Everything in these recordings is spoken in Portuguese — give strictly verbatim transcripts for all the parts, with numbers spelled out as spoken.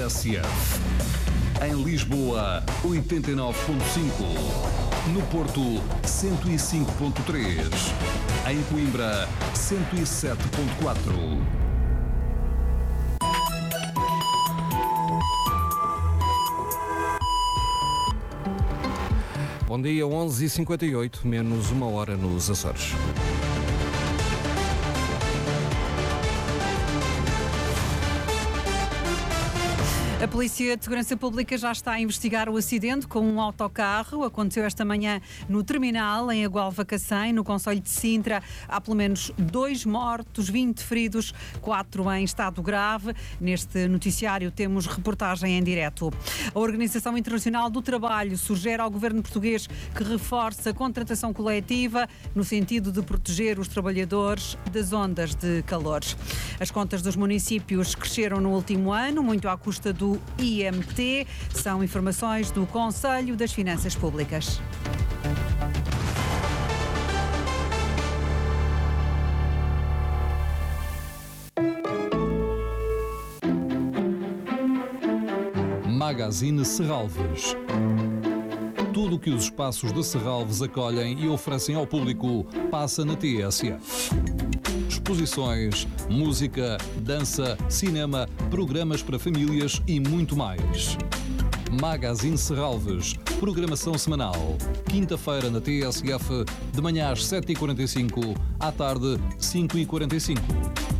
S F. Em Lisboa, oitenta e nove ponto cinco. No Porto, cento e cinco ponto três. Em Coimbra, cento e sete ponto quatro. Bom dia, onze e cinquenta e oito, menos uma hora nos Açores. A Polícia de Segurança Pública já está a investigar o acidente com um autocarro. Aconteceu esta manhã no terminal, em Agualva-Cacém, no concelho de Sintra. Há pelo menos dois mortos, vinte feridos, quatro em estado grave. Neste noticiário temos reportagem em direto. A Organização Internacional do Trabalho sugere ao governo português que reforce a contratação coletiva no sentido de proteger os trabalhadores das ondas de calor. As contas dos municípios cresceram no último ano, muito à custa do I M T. São informações do Conselho das Finanças Públicas. Magazine Serralves. Tudo o que os espaços de Serralves acolhem e oferecem ao público passa na T S F. Exposições, música, dança, cinema, programas para famílias e muito mais. Magazine Serralves, programação semanal. Quinta-feira na T S F, de manhã às sete e quarenta e cinco, à tarde cinco e quarenta e cinco.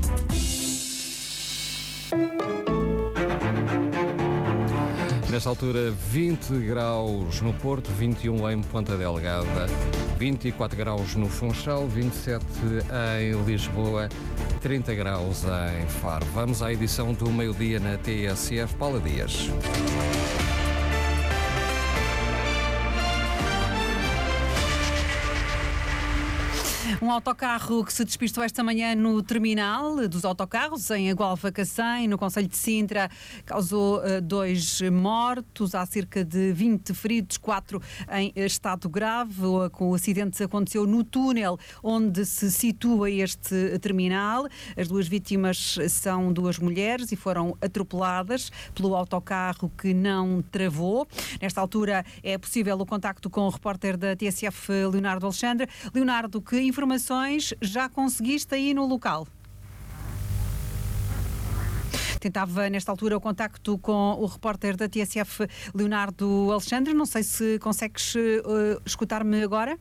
Nesta altura, vinte graus no Porto, vinte e um em Ponta Delgada, vinte e quatro graus no Funchal, vinte e sete em Lisboa, trinta graus em Faro. Vamos à edição do meio-dia na T S F. Paula Dias. Um autocarro que se despistou esta manhã no terminal dos autocarros, em Agualva-Cacém, no concelho de Sintra, causou uh, dois mortos, há cerca de vinte feridos, quatro em estado grave. O, o acidente aconteceu no túnel onde se situa este terminal. As duas vítimas são duas mulheres e foram atropeladas pelo autocarro que não travou. Nesta altura é possível o contacto com o repórter da T S F, Leonardo Alexandre. Leonardo, que informações já conseguiste aí no local? Tentava, nesta altura, o contacto com o repórter da T S F, Leonardo Alexandre. Não sei se consegues uh, escutar-me agora.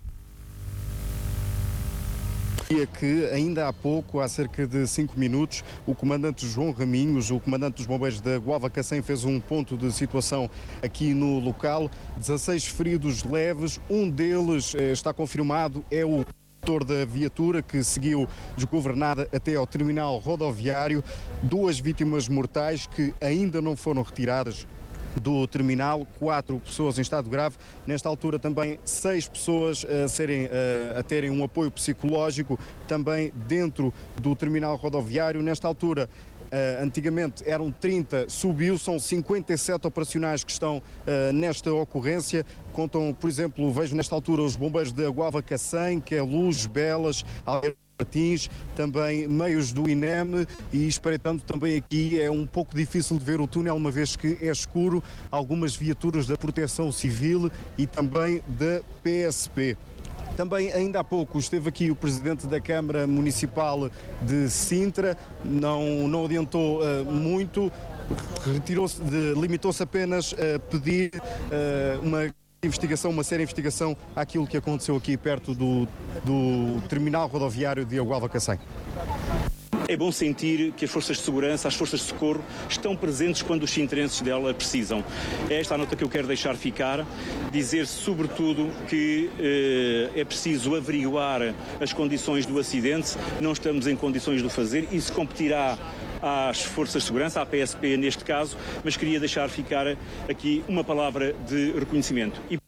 Que ainda há pouco, há cerca de cinco minutos, o comandante João Raminhos, o comandante dos bombeiros da Agualva-Cacém, fez um ponto de situação aqui no local. dezasseis feridos leves, um deles eh, está confirmado, é o condutor da viatura que seguiu desgovernada até ao terminal rodoviário. Duas vítimas mortais que ainda não foram retiradas do terminal, quatro pessoas em estado grave. Nesta altura também seis pessoas a, serem, a, a terem um apoio psicológico também dentro do terminal rodoviário. Nesta altura, uh, antigamente eram trinta, subiu, são cinquenta e sete operacionais que estão uh, nesta ocorrência. Contam, por exemplo, vejo nesta altura os bombeiros de Agualva-Cacém, que é Luz, Belas, Algarve Martins, também meios do I N E M, e espreitando também aqui é um pouco difícil de ver o túnel, uma vez que é escuro, algumas viaturas da Proteção Civil e também da P S P. Também ainda há pouco esteve aqui o Presidente da Câmara Municipal de Sintra, não, não adiantou uh, muito, retirou-se, limitou-se apenas a pedir uh, uma investigação, uma séria investigação àquilo que aconteceu aqui perto do, do terminal rodoviário de Agualva-Cacém. É bom sentir que as forças de segurança, as forças de socorro, estão presentes quando os sintrenses dela precisam. É esta a nota que eu quero deixar ficar, dizer sobretudo que eh, é preciso averiguar as condições do acidente, não estamos em condições de o fazer, isso competirá às forças de segurança, à P S P neste caso, mas queria deixar ficar aqui uma palavra de reconhecimento. E...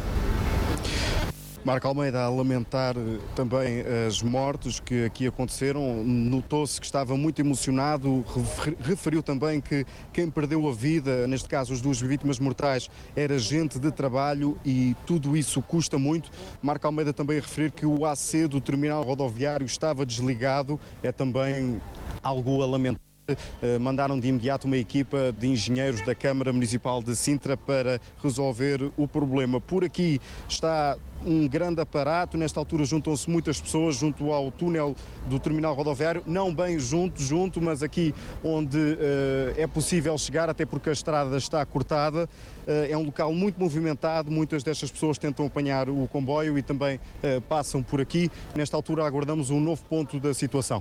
Marco Almeida a lamentar também as mortes que aqui aconteceram, notou-se que estava muito emocionado, referiu também que quem perdeu a vida, neste caso as duas vítimas mortais, era gente de trabalho e tudo isso custa muito. Marco Almeida também a referir que o A C do terminal rodoviário estava desligado, é também algo a lamentar. Mandaram de imediato uma equipa de engenheiros da Câmara Municipal de Sintra para resolver o problema. Por aqui está um grande aparato, nesta altura juntam-se muitas pessoas junto ao túnel do terminal rodoviário, não bem junto, junto, mas aqui onde uh, é possível chegar, até porque a estrada está cortada. Uh, é um local muito movimentado, muitas destas pessoas tentam apanhar o comboio e também uh, passam por aqui. Nesta altura aguardamos um novo ponto da situação.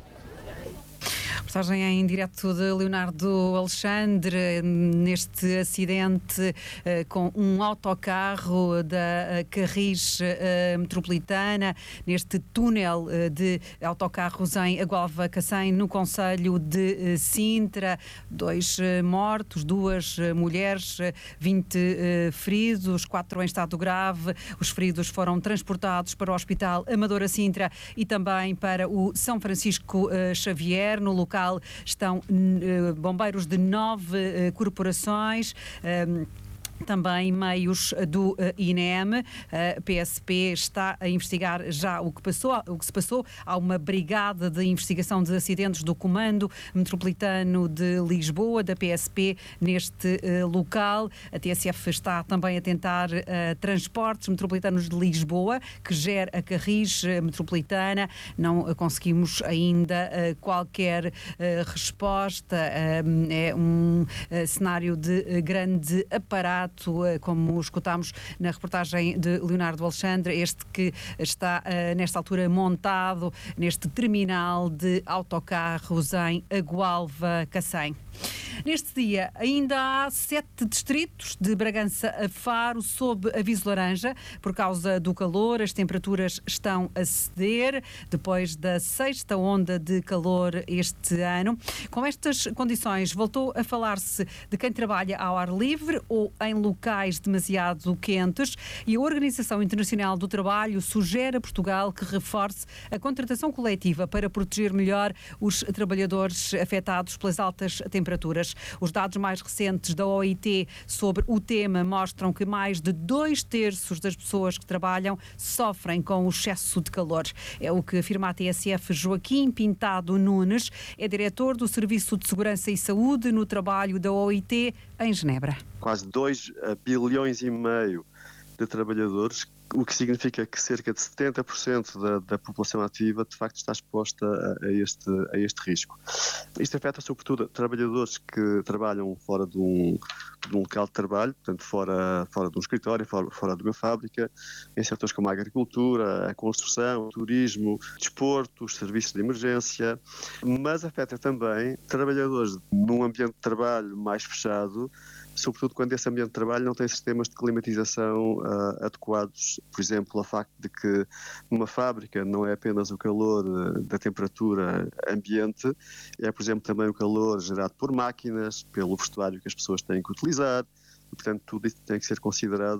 Reportagem em direto de Leonardo Alexandre, neste acidente eh, com um autocarro da uh, Carris uh, Metropolitana, neste túnel uh, de autocarros em Agualva Cacém, no concelho de uh, Sintra. Dois uh, mortos, duas uh, mulheres, uh, vinte uh, feridos, quatro em estado grave. Os feridos foram transportados para o Hospital Amadora Sintra e também para o São Francisco uh, Xavier. No local estão uh, bombeiros de nove uh, corporações. Um, Também meios do uh, I N E M. A P S P está a investigar já o que passou, o que se passou. Há uma brigada de investigação de acidentes do Comando Metropolitano de Lisboa, da P S P, neste uh, local. A T S F está também a tentar uh, Transportes Metropolitanos de Lisboa, que gera a Carris Metropolitana. Não uh, conseguimos ainda uh, qualquer uh, resposta. Uh, é um uh, cenário de uh, grande aparato, como escutámos na reportagem de Leonardo Alexandre, este que está uh, nesta altura montado neste terminal de autocarros em Agualva Cacém. Neste dia ainda há sete distritos de Bragança a Faro sob aviso laranja por causa do calor. As temperaturas estão a ceder depois da sexta onda de calor este ano. Com estas condições, voltou a falar-se de quem trabalha ao ar livre ou em locais demasiado quentes, e a Organização Internacional do Trabalho sugere a Portugal que reforce a contratação coletiva para proteger melhor os trabalhadores afetados pelas altas temperaturas. Os dados mais recentes da O I T sobre o tema mostram que mais de dois terços das pessoas que trabalham sofrem com o excesso de calor. É o que afirma a T S F Joaquim Pintado Nunes, é diretor do Serviço de Segurança e Saúde no Trabalho da O I T em Genebra. Quase dois bilhões e meio de trabalhadores, o que significa que cerca de setenta por cento da, da população ativa de facto está exposta a, a, este, a este risco. Isto afeta sobretudo trabalhadores que trabalham fora de um, de um local de trabalho, portanto fora, fora de um escritório, fora, fora de uma fábrica, em setores como a agricultura, a construção, o turismo, desporto, os serviços de emergência, mas afeta também trabalhadores num ambiente de trabalho mais fechado, sobretudo quando esse ambiente de trabalho não tem sistemas de climatização uh, adequados. Por exemplo, o facto de que numa fábrica não é apenas o calor uh, da temperatura ambiente, é, por exemplo, também o calor gerado por máquinas, pelo vestuário que as pessoas têm que utilizar, e, portanto, tudo isso tem que ser considerado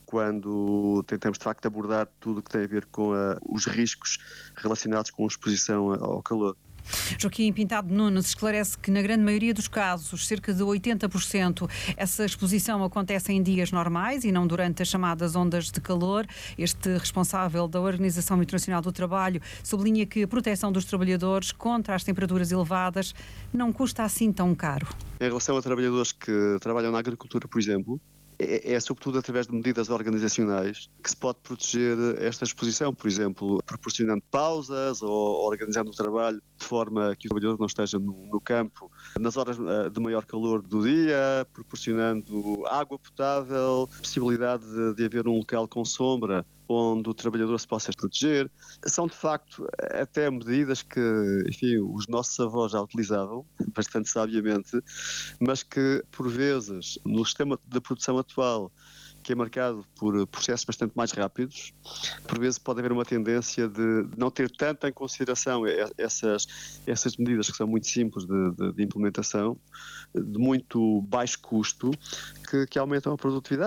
quando tentamos, de facto, abordar tudo o que tem a ver com uh, os riscos relacionados com a exposição ao calor. Joaquim Pintado Nunes esclarece que, na grande maioria dos casos, cerca de oitenta por cento, essa exposição acontece em dias normais e não durante as chamadas ondas de calor. Este responsável da Organização Internacional do Trabalho sublinha que a proteção dos trabalhadores contra as temperaturas elevadas não custa assim tão caro. Em relação a trabalhadores que trabalham na agricultura, por exemplo, É, é sobretudo através de medidas organizacionais que se pode proteger esta exposição, por exemplo, proporcionando pausas ou organizando o trabalho de forma que o trabalhador não esteja no, no campo nas horas de maior calor do dia, proporcionando água potável, possibilidade de, de haver um local com sombra onde o trabalhador se possa proteger. São, de facto, até medidas que, enfim, os nossos avós já utilizavam, bastante sabiamente, mas que, por vezes, no sistema de produção atual, que é marcado por processos bastante mais rápidos, por vezes pode haver uma tendência de não ter tanto em consideração essas, essas medidas que são muito simples de, de, de implementação, de muito baixo custo, que, que aumentam a produtividade.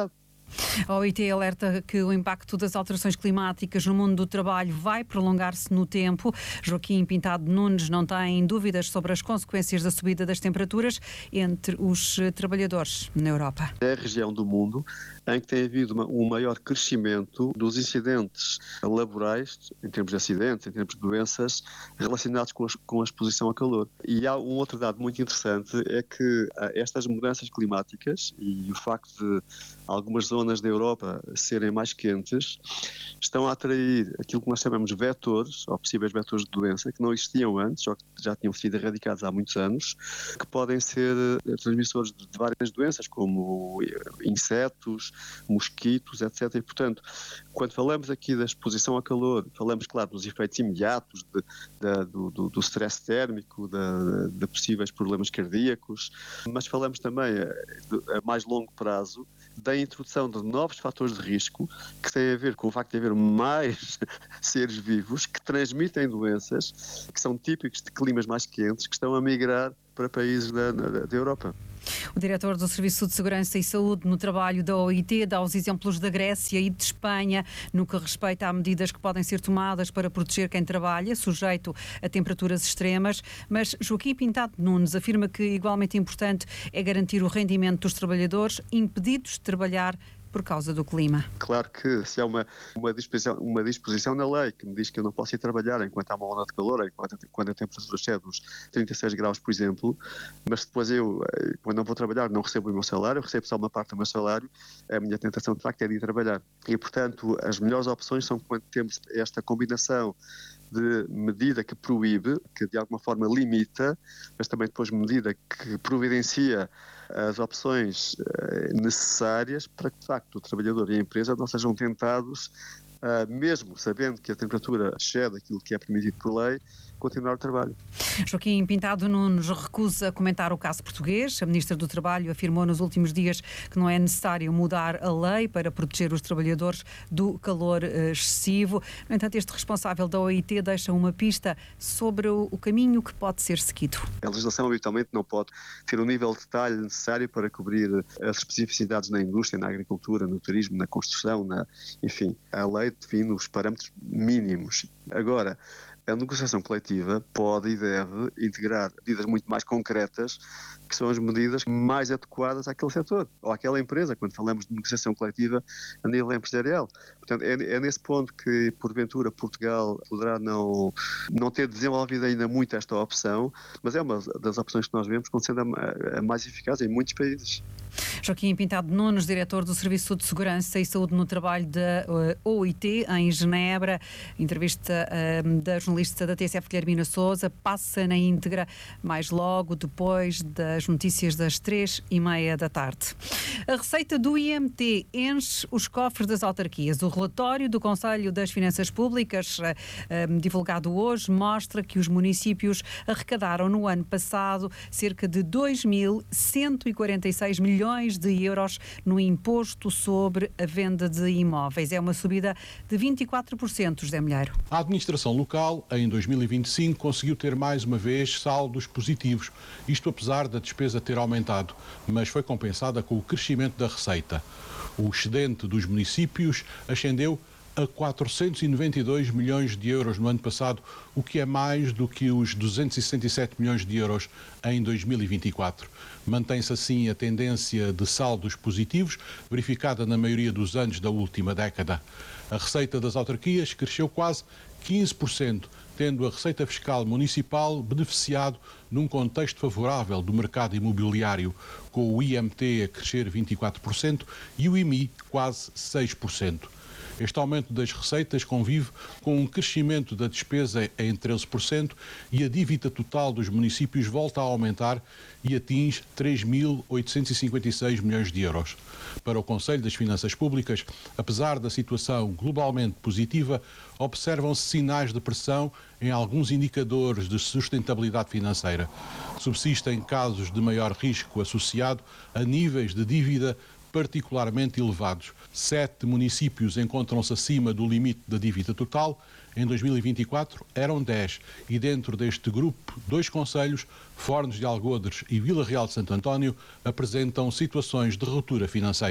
A O I T alerta que o impacto das alterações climáticas no mundo do trabalho vai prolongar-se no tempo. Joaquim Pintado Nunes não tem dúvidas sobre as consequências da subida das temperaturas entre os trabalhadores na Europa. É a região do mundo em que tem havido uma, um maior crescimento dos incidentes laborais, em termos de acidentes, em termos de doenças, relacionados com a, com a exposição a calor. E há um outro dado muito interessante, é que estas mudanças climáticas e o facto de algumas zonas da Europa serem mais quentes, estão a atrair aquilo que nós chamamos de vetores, ou possíveis vetores de doença, que não existiam antes, ou que já tinham sido erradicados há muitos anos, que podem ser transmissores de várias doenças, como insetos, mosquitos, etcétera. E, portanto, quando falamos aqui da exposição a calor, falamos, claro, dos efeitos imediatos, de, de, do, do, do stress térmico, de, de possíveis problemas cardíacos, mas falamos também a, a mais longo prazo da introdução de novos fatores de risco que têm a ver com o facto de haver mais seres vivos que transmitem doenças que são típicos de climas mais quentes, que estão a migrar para países da, da, da Europa. O diretor do Serviço de Segurança e Saúde no Trabalho da O I T dá os exemplos da Grécia e de Espanha no que respeita a medidas que podem ser tomadas para proteger quem trabalha, sujeito a temperaturas extremas, mas Joaquim Pintado Nunes afirma que igualmente importante é garantir o rendimento dos trabalhadores impedidos de trabalhar por causa do clima. Claro que se há uma, uma, disposição, uma disposição na lei que me diz que eu não posso ir trabalhar enquanto há uma onda de calor, enquanto, quando a temperatura excede os trinta e seis graus, por exemplo, mas depois eu, quando não vou trabalhar, não recebo o meu salário, recebo só uma parte do meu salário, a minha tentação de facto é de ir trabalhar. E, portanto, as melhores opções são quando temos esta combinação de medida que proíbe, que de alguma forma limita, mas também depois medida que providencia as opções necessárias para que, de facto, o trabalhador e a empresa não sejam tentados, mesmo sabendo que a temperatura excede aquilo que é permitido por lei, continuar o trabalho. Joaquim Pintado Nunes recusa comentar o caso português. A Ministra do Trabalho afirmou nos últimos dias que não é necessário mudar a lei para proteger os trabalhadores do calor excessivo. No entanto, este responsável da O I T deixa uma pista sobre o caminho que pode ser seguido. A legislação habitualmente não pode ter o nível de detalhe necessário para cobrir as especificidades na indústria, na agricultura, no turismo, na construção, na... enfim, a lei define os parâmetros mínimos. Agora, a negociação coletiva pode e deve integrar medidas muito mais concretas, que são as medidas mais adequadas àquele setor ou àquela empresa, quando falamos de negociação coletiva a nível empresarial. Portanto, é, é nesse ponto que, porventura, Portugal poderá não, não ter desenvolvido ainda muito esta opção, mas é uma das opções que nós vemos como sendo a, a mais eficaz em muitos países. Joaquim Pintado Nunes, diretor do Serviço de Segurança e Saúde no Trabalho da O I T, em Genebra. Entrevista uh, da jornalista da T S F, Guilhermina Sousa, passa na íntegra mais logo depois das notícias das três e meia da tarde. A receita do I M T enche os cofres das autarquias. O relatório do Conselho das Finanças Públicas, uh, uh, divulgado hoje, mostra que os municípios arrecadaram no ano passado cerca de dois mil cento e quarenta e seis milhões de euros no imposto sobre a venda de imóveis. É uma subida de vinte e quatro por cento, José Milheiro. A administração local, em dois mil e vinte e cinco, conseguiu ter mais uma vez saldos positivos, isto apesar da despesa ter aumentado, mas foi compensada com o crescimento da receita. O excedente dos municípios ascendeu a quatrocentos e noventa e dois milhões de euros no ano passado, o que é mais do que os duzentos e sessenta e sete milhões de euros em dois mil e vinte e quatro. Mantém-se assim a tendência de saldos positivos, verificada na maioria dos anos da última década. A receita das autarquias cresceu quase quinze por cento, tendo a receita fiscal municipal beneficiado num contexto favorável do mercado imobiliário, com o I M T a crescer vinte e quatro por cento e o I M I quase seis por cento. Este aumento das receitas convive com um crescimento da despesa em treze por cento e a dívida total dos municípios volta a aumentar e atinge três mil oitocentos e cinquenta e seis milhões de euros. Para o Conselho das Finanças Públicas, apesar da situação globalmente positiva, observam-se sinais de pressão em alguns indicadores de sustentabilidade financeira. Subsistem casos de maior risco associado a níveis de dívida particularmente elevados. Sete municípios encontram-se acima do limite da dívida total. Em dois mil e vinte e quatro eram dez e dentro deste grupo, dois concelhos, Fornos de Algodres e Vila Real de Santo António, apresentam situações de ruptura financeira.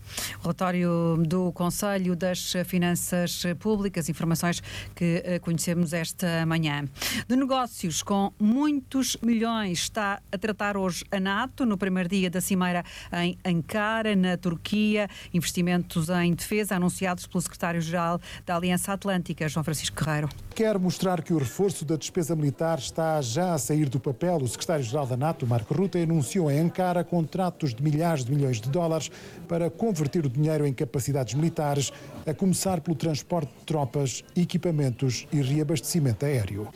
Relatório do Conselho das Finanças Públicas, informações que conhecemos esta manhã. De negócios com muitos milhões está a tratar hoje a NATO, no primeiro dia da cimeira em Ankara, na Turquia. Investimentos em defesa anunciados pelo secretário-geral da Aliança Atlântica, João Francisco Guerreiro. Quer mostrar que o reforço da despesa militar está já a sair do papel. O secretário-geral da NATO, Marco Rutte, anunciou em Ankara contratos de milhares de milhões de dólares para converter o dinheiro em capacidades militares, a começar pelo transporte de tropas, equipamentos e reabastecimento aéreo.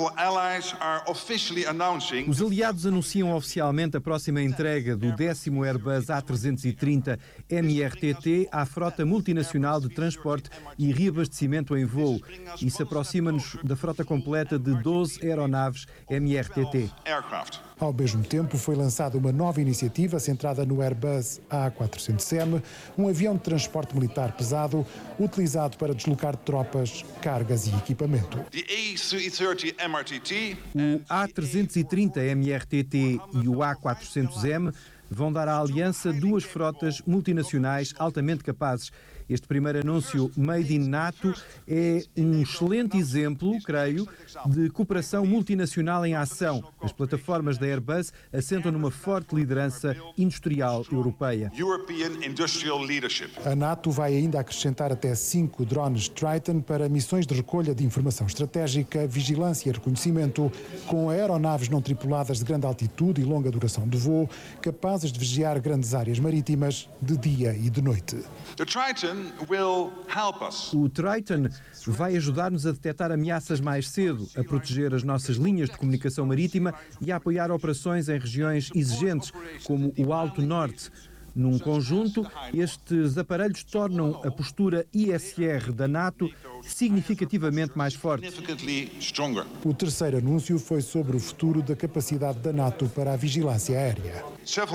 Os aliados anunciam oficialmente a próxima entrega do décimo Airbus A trezentos e trinta M R T T à frota multinacional de transporte e reabastecimento em voo. Isso aproxima-nos da frota completa de doze aeronaves M R T T. Ao mesmo tempo, foi lançada uma nova iniciativa centrada no Airbus A quatrocentos M, um avião de transporte militar pesado utilizado para deslocar tropas, cargas e equipamento. O A trezentos e trinta M R T T e o A quatrocentos M vão dar à Aliança duas frotas multinacionais altamente capazes. Este primeiro anúncio Made in NATO é um excelente exemplo, creio, de cooperação multinacional em ação. As plataformas da Airbus assentam numa forte liderança industrial europeia. A NATO vai ainda acrescentar até cinco drones Triton para missões de recolha de informação estratégica, vigilância e reconhecimento, com aeronaves não tripuladas de grande altitude e longa duração de voo, capazes de vigiar grandes áreas marítimas de dia e de noite. O Triton vai ajudar-nos a detectar ameaças mais cedo, a proteger as nossas linhas de comunicação marítima e a apoiar operações em regiões exigentes, como o Alto Norte. Num conjunto, estes aparelhos tornam a postura I S R da NATO significativamente mais forte. O terceiro anúncio foi sobre o futuro da capacidade da NATO para a vigilância aérea.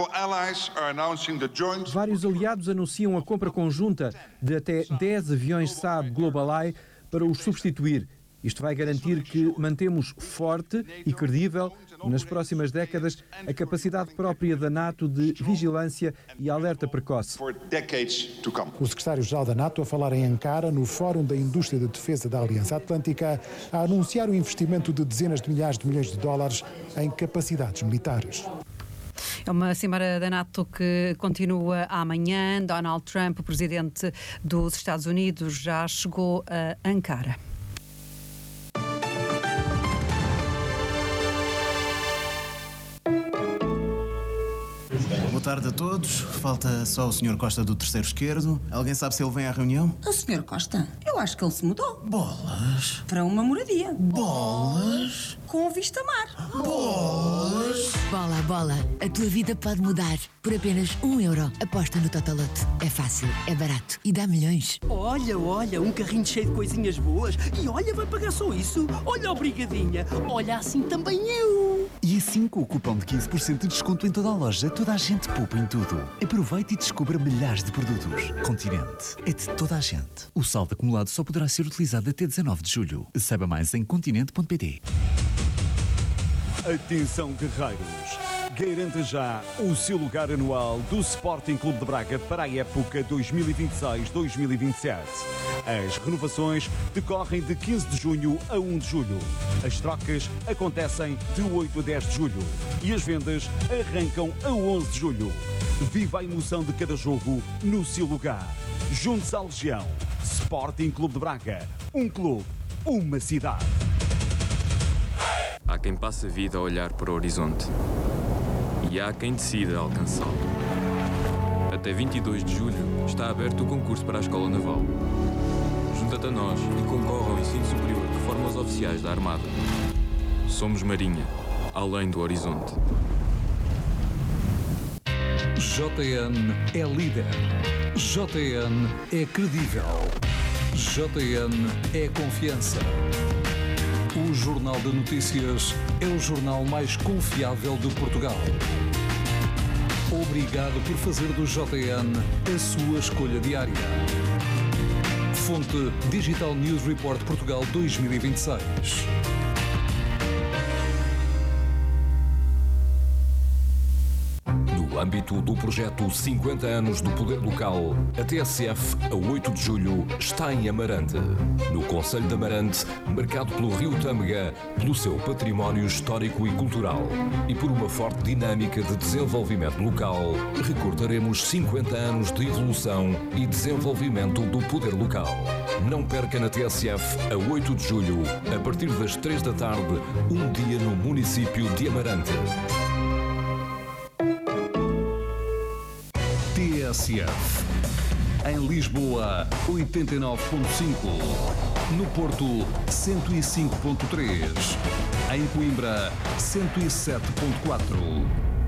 Vários aliados anunciam a compra conjunta de até dez aviões Saab GlobalEye para os substituir. Isto vai garantir que mantemos forte e credível, nas próximas décadas, a capacidade própria da NATO de vigilância e alerta precoce. O secretário-geral da NATO a falar em Ankara, no Fórum da Indústria de Defesa da Aliança Atlântica, a anunciar o investimento de dezenas de milhares de milhões de dólares em capacidades militares. É uma cimeira da NATO que continua amanhã. Donald Trump, o presidente dos Estados Unidos, já chegou a Ankara. Boa tarde a todos. Falta só o senhor Costa do terceiro esquerdo. Alguém sabe se ele vem à reunião? O senhor Costa? Eu acho que ele se mudou. Bolas. Para uma moradia. Bolas. Com vista mar. Bolas. Bola, bola. A tua vida pode mudar. Por apenas um euro. Aposta no Totolote. É fácil, é barato e dá milhões. Olha, olha, um carrinho cheio de coisinhas boas. E olha, vai pagar só isso. Olha, obrigadinha. Olha, assim também eu. E assim, com o cupom de quinze por cento de desconto em toda a loja, toda a gente poupa em tudo. Aproveite e descubra milhares de produtos. Continente é de toda a gente. O saldo acumulado só poderá ser utilizado até dezanove de julho. Saiba mais em continente ponto pt. Atenção, guerreiros! Garanta já o seu lugar anual do Sporting Clube de Braga para a época dois mil e vinte e seis dois mil e vinte e sete. As renovações decorrem de quinze de junho a um de julho. As trocas acontecem de oito a dez de julho. E as vendas arrancam a onze de julho. Viva a emoção de cada jogo no seu lugar. Junte-se à Legião. Sporting Clube de Braga. Um clube, uma cidade. Há quem passe a vida a olhar para o horizonte. E há quem decida alcançá-lo. Até vinte e dois de julho está aberto o concurso para a Escola Naval. Junta-te a nós e concorre ao ensino superior que forma os oficiais da Armada. Somos Marinha, além do horizonte. J N é líder. J N é credível. J N é confiança. O Jornal de Notícias é o jornal mais confiável de Portugal. Obrigado por fazer do J N a sua escolha diária. Fonte Digital News Report Portugal dois mil e vinte e seis. No No âmbito do projeto cinquenta anos do Poder Local, a T S F, a oito de julho, está em Amarante. No concelho de Amarante, marcado pelo Rio Tâmega, pelo seu património histórico e cultural e por uma forte dinâmica de desenvolvimento local, recordaremos cinquenta anos de evolução e desenvolvimento do poder local. Não perca na T S F, a oito de julho, a partir das três da tarde, um dia no município de Amarante. T S F. Em Lisboa, oitenta e nove ponto cinco. No Porto, cento e cinco ponto três. Em Coimbra, cento e sete ponto quatro.